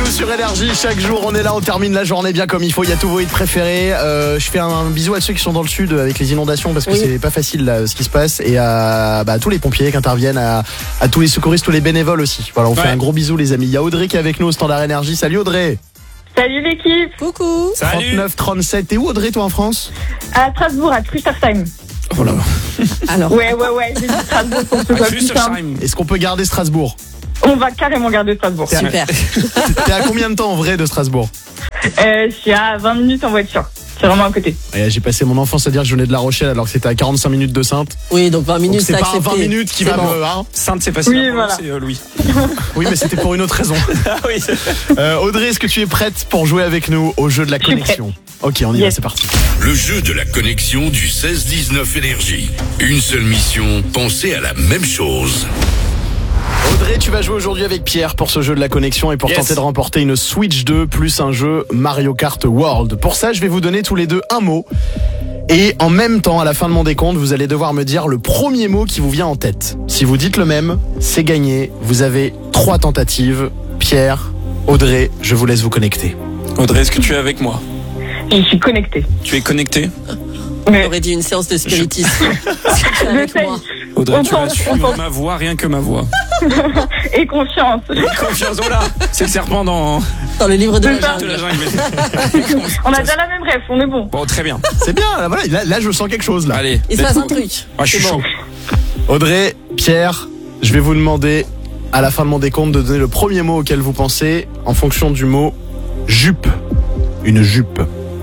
nous sur Énergie. Chaque jour, on est là, on termine la journée bien comme il faut. Il y a tous vos hits préférés. Je fais un bisou à ceux qui sont dans le sud avec les inondations parce que c'est pas facile là, ce qui se passe. Et à tous les pompiers qui interviennent, à tous les secouristes, tous les bénévoles aussi. Voilà, on fait un gros bisou, les amis. Il y a Audrey qui est avec nous au Standard Énergie. Salut Audrey. Salut l'équipe. Coucou. 39-37. T'es où Audrey, toi en France? À Strasbourg, à Trustersheim. Oh là. Alors. Ouais. J'ai dit Strasbourg pour que ce soit plus simple. Est-ce qu'on peut garder Strasbourg? On va carrément garder Strasbourg. Super. T'es à combien de temps en vrai de Strasbourg? Je suis à 20 minutes en voiture. C'est vraiment à côté. Et j'ai passé mon enfance à dire que je venais de La Rochelle alors que c'était à 45 minutes de Saintes. Oui, donc 20 minutes, donc c'est pas accepté. 20 minutes qui va me... Hein Saintes, c'est facile. Oui, voilà. C'est Louis. Oui, mais c'était pour une autre raison. Ah oui. Audrey, est-ce que tu es prête pour jouer avec nous au jeu de la connexion? Ok, on y va, c'est parti. Le jeu de la connexion du 16-19 Énergie. Une seule mission, penser à la même chose. Audrey, tu vas jouer aujourd'hui avec Pierre pour ce jeu de la connexion et pour tenter de remporter une Switch 2 plus un jeu Mario Kart World. Pour ça, je vais vous donner tous les deux un mot. Et en même temps, à la fin de mon décompte, vous allez devoir me dire le premier mot qui vous vient en tête. Si vous dites le même, c'est gagné. Vous avez 3 tentatives. Pierre, Audrey, je vous laisse vous connecter. Audrey, est-ce que tu es avec moi? Je suis connectée. Tu es connectée? On aurait dit une séance de spiritisme. Tu es avec moi. Audrey, tu vas On suivre pense. ma voix, rien que ma voix. Et confiance. Confiance, oh là, c'est le serpent dans Dans le livre de la ça. de la jungle. jungle. On a déjà la même rêve, on est bon. Bon, très bien. C'est bien, là, voilà, là je sens quelque chose là. Allez. Il se passe un truc. Ah, je suis C'est bon. chaud. Audrey, Pierre, je vais vous demander à la fin de mon décompte de donner le premier mot auquel vous pensez en fonction du mot jupe. Une jupe.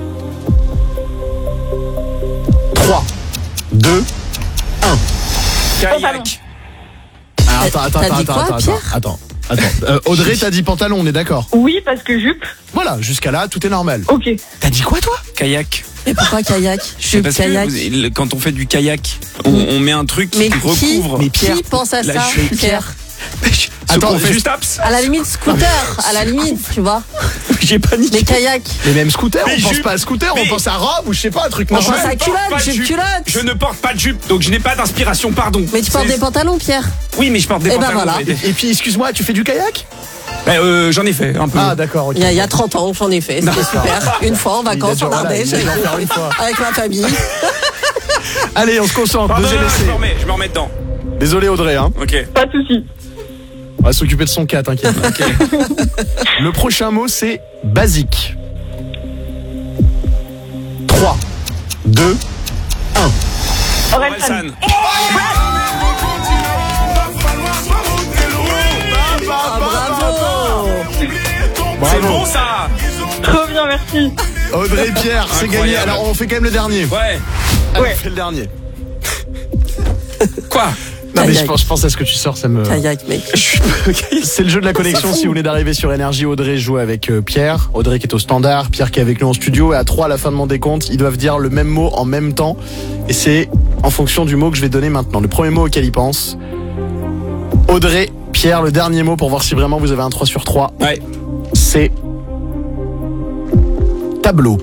3, 2, 1. Kayak. Ah, attends. Audrey, t'as dit pantalon, on est d'accord? Oui, parce que jupe. Voilà, jusqu'à là, tout est normal. Ok. T'as dit quoi toi? Kayak. Et pourquoi kayak? C'est Je parce kayak. que quand on fait du kayak, on met un truc Mais qui recouvre. Mais Pierre, Qui pense à là, ça, je suis- Pierre? Attends, on fait juste- Staps. À la limite, scooter. À la limite, tu vois. J'ai paniqué. Mais kayak. les mêmes scooters, Mais on pense jupe. pas à scooter, Mais- on pense à robe ou je sais pas, un truc On normal. pense à culotte, Pas de jupe jupe. culotte. Je ne porte pas de jupe, donc je n'ai pas d'inspiration, pardon. Mais tu portes C'est- des pantalons, Pierre. Oui, mais je porte des Eh ben pantalons. voilà. Et puis, excuse-moi, tu fais du kayak? J'en ai fait un peu. Ah, d'accord, ok. Il y a 30 ans, j'en ai fait. C'était super. Une fois en vacances Il a en dû- voilà, Ardèche il a dû en faire une fois. avec ma famille. Allez, on se concentre, Pardon, deuxième essai. je me remets dedans. Désolé Audrey, hein. Ok. Pas de soucis. On va s'occuper de son cas, t'inquiète. Le prochain mot, c'est basique. 3, 2, 1. Orelsan. Bravo. C'est bon ça. Trop bien, merci. Audrey et Pierre, c'est Incroyable. gagné. Alors, on fait quand même le dernier. Ouais. Allez, Ouais. on fait le dernier. Quoi? Non, mais Kayak. je pense à ce que tu sors, ça me... Kayak, mec. C'est le jeu de la connexion. Si vous venez d'arriver sur Énergie, Audrey joue avec Pierre. Audrey qui est au standard, Pierre qui est avec nous en studio. Et à 3 à la fin de mon décompte, ils doivent dire le même mot en même temps. Et c'est en fonction du mot que je vais donner maintenant. Le premier mot auquel ils pensent. Audrey, Pierre, le dernier mot pour voir si vraiment vous avez un 3 sur 3. Ouais. C'est tableau.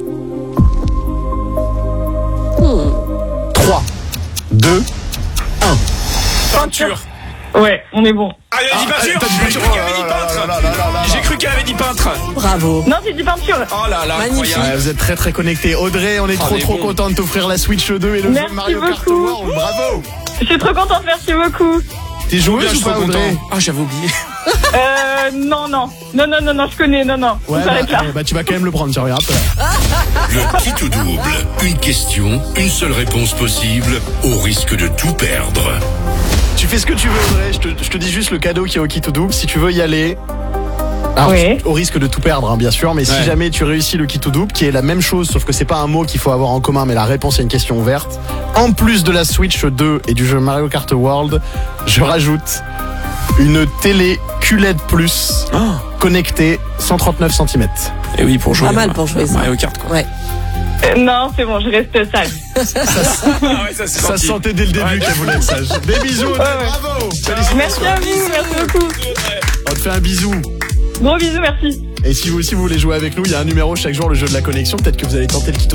3, 2, 1. Peinture. Ouais, on est bon. Ah, elle a dit peinture. t'as dit J'ai peinture. cru qu'elle avait dit peintre. J'ai cru qu'elle avait dit peintre. Bravo. Non, j'ai dit peinture. Oh là là, Magnifique. incroyable. Ouais, vous êtes très très connectés. Audrey, on est on est trop bon. content de t'offrir la Switch 2 et le jeu Merci Mario Kart beaucoup. World. Bravo. Je suis trop contente, merci beaucoup. T'es Bien, joueuse je ou suis pas, trop Audrey? content. Ah, j'avais oublié. Non, je connais, non. Ouais, On s'arrête là. bah tu vas quand même le prendre, tiens, regarde. Le kit ou double. Une question, une seule réponse possible, au risque de tout perdre. Tu fais ce que tu veux, Audrey. Je te dis juste le cadeau qui est au kit ou double. Si tu veux y aller. Alors, Oui. au risque de tout perdre, hein, bien sûr, mais si Ouais. jamais tu réussis le kit ou double, qui est la même chose, sauf que c'est pas un mot qu'il faut avoir en commun, mais la réponse est une question ouverte. En plus de la Switch 2 et du jeu Mario Kart World, je rajoute une télé QLED Plus connectée 139 cm. Et oui, pour jouer. Pas mal pour jouer ça. Mario Kart, quoi. Ouais. Non, c'est bon, je reste sage. Ah ouais, ça c'est Ça sorti. se sentait dès le début Ouais. qu'elle voulait être sage. Des bisous, Audrey, Ouais. bravo. Merci à vous, merci beaucoup. On te fait un bisou. Gros bisous, merci. Et si vous aussi vous voulez jouer avec nous, il y a un numéro chaque jour, le jeu de la connexion. Peut-être que vous allez tenter le kit